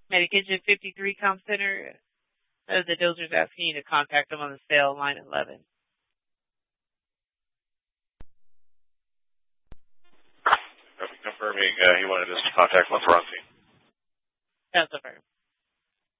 Medication 53 Com Center. The doser's asking you to contact them on the sale line 11. Confirming he wanted us to contact Laferranti. That's affirmed.